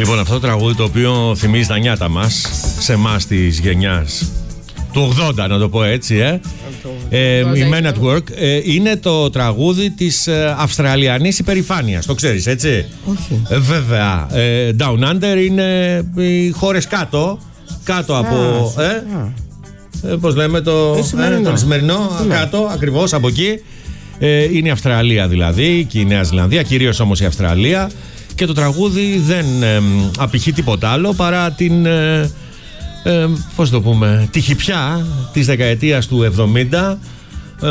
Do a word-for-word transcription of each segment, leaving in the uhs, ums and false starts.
Λοιπόν, αυτό το τραγούδι το οποίο θυμίζει τα νιάτα μας, σε εμάς της γενιάς του ογδόντα, να το πω έτσι, ε. ε, η Men at Work ε, είναι το τραγούδι της ε, Αυστραλιανής υπερηφάνειας. Το ξέρεις, έτσι? Όχι. Ε, βέβαια. Ε, Down Under είναι οι χώρες κάτω, κάτω από. Ε, ε, πώς λέμε το. Ε, τον σημερινό, ναι. Κάτω, ακριβώς από εκεί. Ε, είναι η Αυστραλία δηλαδή, και η Νέα Ζηλανδία, κυρίως όμως η Αυστραλία. Και το τραγούδι δεν ε, απηχεί τίποτα άλλο παρά την. Ε, Ε, πώς το πούμε, τη χιπιά της δεκαετίας του εβδομήντα ε,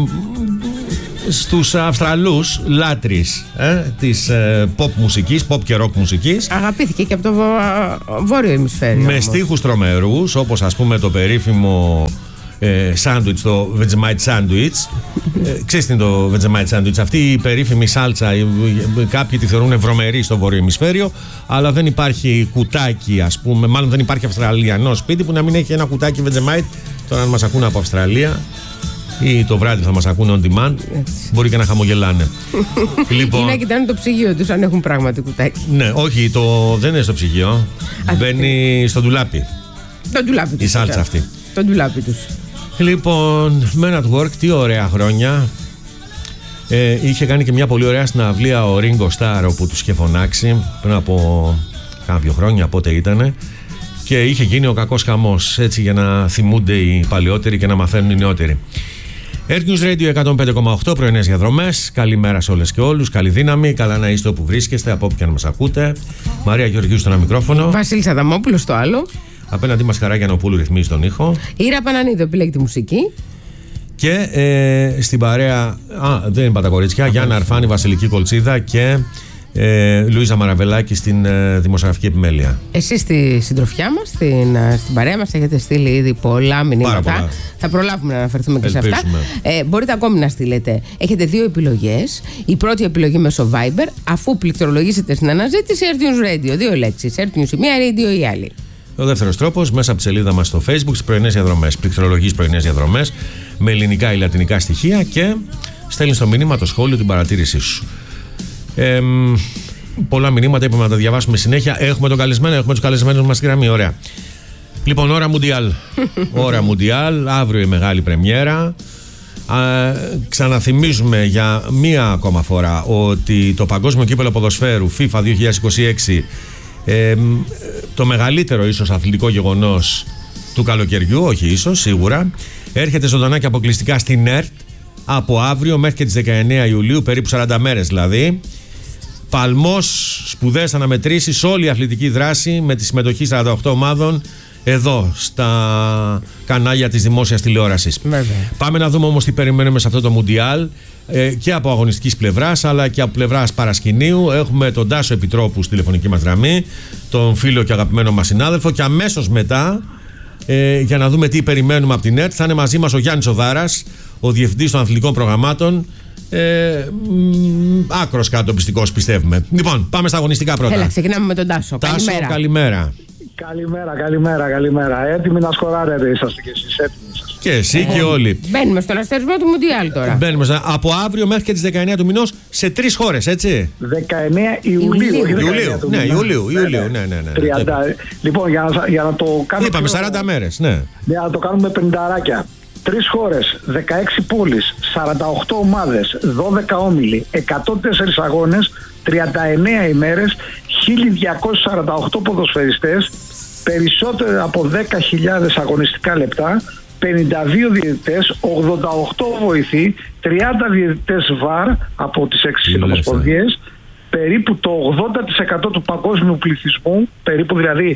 στους Αυστραλούς λάτρεις ε, της ε, pop μουσικής, pop και rock μουσικής. Αγαπήθηκε και από το βόρειο ημισφαίριο. Με όμως στίχους τρομερούς, όπως ας πούμε το περίφημο σάντουιτς, ε, το Vegemite sandwich. ε, Ξέρεις τι είναι το Vegemite sandwich? Αυτή η περίφημη σάλτσα, κάποιοι τη θεωρούν βρωμερή στο βόρειο ημισφαίριο, αλλά δεν υπάρχει κουτάκι, ας πούμε, μάλλον δεν υπάρχει αυστραλιανό σπίτι που να μην έχει ένα κουτάκι Vegemite. Τώρα αν μας ακούνε από Αυστραλία ή το βράδυ θα μας ακούνε on demand, έτσι, μπορεί και να χαμογελάνε. Λοιπόν, ή να κοιτάνε το ψυγείο τους αν έχουν πράγματι κουτάκι. Ναι, όχι, το, δεν είναι στο ψυγείο. Μπαίνει στο ντουλάπι. Το ντουλάπι τους. Η σάλτσα αυτή. Το ντουλάπι τους. Λοιπόν, Men at Work, τι ωραία χρόνια. ε, Είχε κάνει και μια πολύ ωραία συναυλία ο Ringo Starr, όπου τους είχε φωνάξει πριν από κάποιο χρόνια, πότε ήτανε, και είχε γίνει ο κακός χαμός, έτσι, για να θυμούνται οι παλιότεροι και να μαθαίνουν οι νεότεροι. Earth News Radio εκατόν πέντε κόμμα οκτώ, πρωινές διαδρομές. Καλημέρα σε όλες και όλους. Καλή δύναμη. Καλά να είστε όπου βρίσκεστε, από όπου και αν μας ακούτε. Μαρία Γεωργίου στο ένα μικρόφωνο. Βασίλης Αδαμόπουλος στο άλλο. Απέναντί μας Χαρά Γιαννοπούλου ρυθμίζει τον ήχο. Ήρα Πανανίδου επιλέγει τη μουσική. Και ε, στην παρέα. Α, δεν είπα τα κορίτσια. Γιάννα Αρφάνη, Βασιλική Κολτσίδα και ε, Λουίζα Μαραβελάκη στην ε, δημοσιογραφική επιμέλεια. Εσείς στη συντροφιά μας, στην, στην παρέα μας, έχετε στείλει ήδη πολλά μηνύματα. Πολλά. Θα προλάβουμε να αναφερθούμε και Ελπίζουμε. σε αυτά. Ε, μπορείτε ακόμη να στείλετε. Έχετε δύο επιλογές. Η πρώτη επιλογή μέσω Viber, αφού πληκτρολογήσετε στην αναζήτηση Earth News Radio. Δύο λέξεις. Earth News η μία, Radio η άλλη. Ο δεύτερος τρόπος, μέσα από τη σελίδα μας στο Facebook, στις πρωινές διαδρομές. Πληκτρολογείς πρωινές διαδρομές με ελληνικά ή λατινικά στοιχεία και στέλνεις το μήνυμα, το σχόλιο, την παρατήρησή σου. Ε, πολλά μηνύματα, είπαμε να τα διαβάσουμε συνέχεια. Έχουμε τον καλεσμένο, έχουμε τους καλεσμένους μας στη γραμμή. Ωραία. Λοιπόν, ώρα Μουντιάλ. Ώρα Μουντιάλ, αύριο η μεγάλη πρεμιέρα. Α, ξαναθυμίζουμε για μία ακόμα φορά ότι το Παγκόσμιο Κύπελλο Ποδοσφαίρου FIFA δύο χιλιάδες είκοσι έξι, Ε, το μεγαλύτερο ίσως αθλητικό γεγονός του καλοκαιριού, όχι ίσως, σίγουρα, έρχεται ζωντανά και αποκλειστικά στην ΕΡΤ από αύριο μέχρι και τις δεκαεννέα Ιουλίου, περίπου σαράντα μέρες δηλαδή. Παλμός, σπουδαίες αναμετρήσεις, όλη η αθλητική δράση με τη συμμετοχή σαράντα οκτώ ομάδων εδώ στα κανάλια της δημόσιας τηλεόρασης. Βέβαια. Πάμε να δούμε όμως τι περιμένουμε σε αυτό το Μουντιάλ, ε, και από αγωνιστικής πλευράς αλλά και από πλευράς παρασκηνίου. Έχουμε τον Τάσο Επιτρόπου στη τηλεφωνική μας γραμμή, τον φίλο και αγαπημένο μας συνάδελφο, και αμέσως μετά, ε, για να δούμε τι περιμένουμε από την ΕΡΤ, θα είναι μαζί μας ο Γιάννης Οδάρας, ο Διευθυντής των Αθλητικών Προγραμμάτων. Ε, άκρος κάτω πιστικός, πιστεύουμε. Λοιπόν, πάμε στα αγωνιστικά πρώτα. Έλα, ξεκινάμε με τον Τάσο. Τάσο, καλημέρα. καλημέρα. Καλημέρα, καλημέρα, καλημέρα. Έτοιμοι να σκοράρετε, είσαστε κι εσείς, έτοιμοι είσαστε. Και εσύ ε, και όλοι. Μπαίνουμε στον αστερισμό του Μουντιάλ τώρα. Μπαίνουμε στα, από αύριο μέχρι και τις δεκαεννέα του μηνός σε τρεις χώρες, έτσι. δεκαεννέα Ιουλίου. Ιουλίου, Ιουλίου, ναι, Ιουλίου, Ιουλίου, ναι, ναι, ναι. τριάντα, λοιπόν, για να, για να το κάνουμε. Είπαμε σαράντα μέρες, ναι. Για να το κάνουμε πενηνταράκια. Τρεις χώρες, δεκαέξι πόλεις, σαράντα οκτώ ομάδες, δώδεκα όμιλοι, εκατόν τέσσερις αγώνες, τριάντα εννέα ημέρες, χίλια διακόσιοι σαράντα οκτώ ποδοσφαιριστές, περισσότερα από δέκα χιλιάδες αγωνιστικά λεπτά, πενήντα δύο διαιτητές, ογδόντα οκτώ βοηθοί, τριάντα διαιτητές βαρ από τις έξι ομοσπονδίες, περίπου το ογδόντα τοις εκατό του παγκόσμιου πληθυσμού, περίπου δηλαδή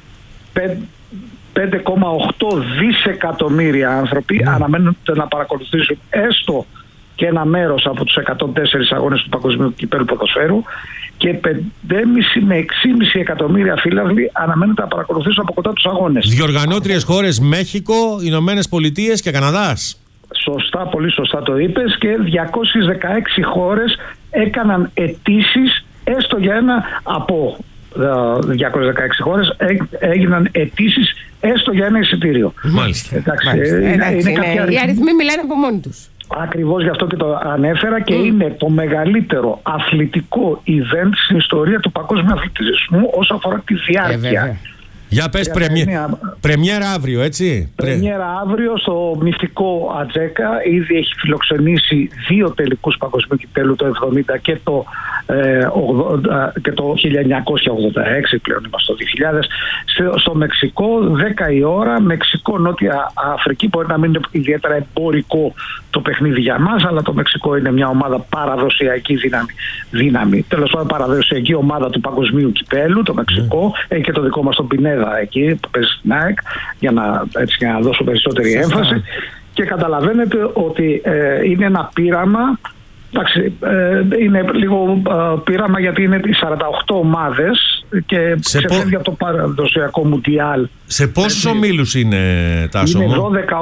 πέντε κόμμα οκτώ δισεκατομμύρια άνθρωποι, mm. αναμένονται να παρακολουθήσουν έστω και ένα μέρος από τους εκατόν τέσσερις αγώνες του Παγκοσμίου Κυπέλλου Ποδοσφαίρου, και πέντε κόμμα πέντε με έξι κόμμα πέντε εκατομμύρια φίλαθλοι αναμένεται να παρακολουθήσουν από κοντά τους αγώνες. Διοργανώτριες χώρες Μέχικο, Ηνωμένες Πολιτείες και Καναδάς. Σωστά, πολύ σωστά το είπες, και διακόσιες δεκαέξι χώρες έκαναν αιτήσεις, έστω για ένα από διακόσιες δεκαέξι χώρες έγιναν αιτήσεις έστω για ένα εισιτήριο. Μάλιστα. Εντάξει, Μάλιστα. είναι, Εντάξει, είναι είναι, κάποια οι αριθμοί μιλάνε από μόνοι τους. Ακριβώς γι' αυτό και το ανέφερα και Mm. είναι το μεγαλύτερο αθλητικό event στην ιστορία του παγκόσμιου αθλητισμού όσο αφορά τη διάρκεια. Ε, Για πες, Για πρεμιέ... μια- πρεμιέρα αύριο, έτσι. Πρεμιέρα αύριο στο μυστικό Ατζέκα. Ήδη έχει φιλοξενήσει δύο τελικούς παγκοσμίου κυπέλου, το εβδομήντα και το, ε, ογδόντα, και το χίλια εννιακόσια ογδόντα έξι, πλέον είμαστε το δύο χιλιάδες. Στο, στο Μεξικό, δέκα η ώρα, Μεξικό-Νότια Αφρική. Μπορεί να μην είναι ιδιαίτερα εμπορικό το παιχνίδι για μας, αλλά το Μεξικό είναι μια ομάδα παραδοσιακή δύναμη. δύναμη. Τέλος πάντων, παραδοσιακή ομάδα του παγκοσμίου κυπέλου, το Μεξικό. Mm. Έχει και το δικό μας τον Πινέδα εκεί που παίζει στην ΑΕΚ, για να, έτσι, για να δώσω περισσότερη Σωστά. έμφαση. Και καταλαβαίνετε ότι ε, είναι ένα πείραμα. Εντάξει, ε, είναι λίγο ε, πείραμα γιατί είναι οι σαράντα οκτώ ομάδες και Σε ξεφεύγει πο- από το παραδοσιακό Μουντιάλ. Σε πόσους ομίλους είναι, Τάσο Είναι μου? δώδεκα